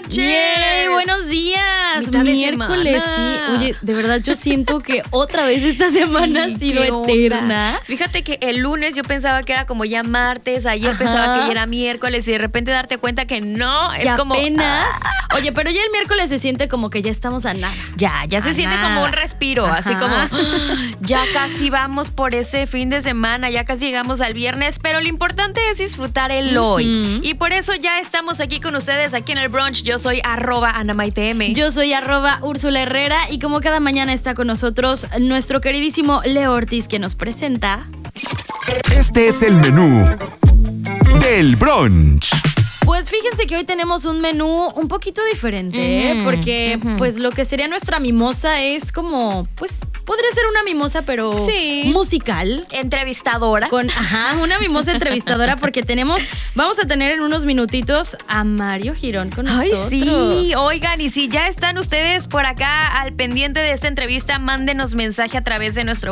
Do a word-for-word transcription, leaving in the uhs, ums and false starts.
noches. ¡Yay! Buenos días. Mitad de Miércoles, semana. sí. Oye, de verdad yo siento que otra vez esta semana Sí, ha sido qué onda. eterna. Fíjate que el lunes yo pensaba que era como ya martes, ayer Ajá. pensaba que ya era miércoles y de repente darte cuenta que no, Que es como apenas. ah, Oye, pero ya el miércoles se siente como que ya estamos a nada. ya, ya se A siente nada. como un respiro, así Ajá. como ah, ya casi vamos por ese fin de semana, ya casi llegamos al viernes, pero lo importante es disfrutar el Ujú. hoy. Y por eso ya estamos aquí con ustedes, aquí en el brunch. Yo soy arroba anamaitm. Yo soy arroba Úrsula Herrera y como cada mañana está con nosotros nuestro queridísimo Leo Ortiz que nos presenta. Este es el menú del brunch. Pues fíjense que hoy tenemos un menú un poquito diferente, ¿eh? Ujú, Porque ujú. pues lo que sería nuestra mimosa es como, pues podría ser una mimosa pero Sí. musical. Entrevistadora. Con, ajá, una mimosa entrevistadora porque tenemos, vamos a tener en unos minutitos a Mario Girón con Ay, nosotros. sí, oigan, y si ya están ustedes por acá al pendiente de esta entrevista, mándenos mensaje a través de nuestro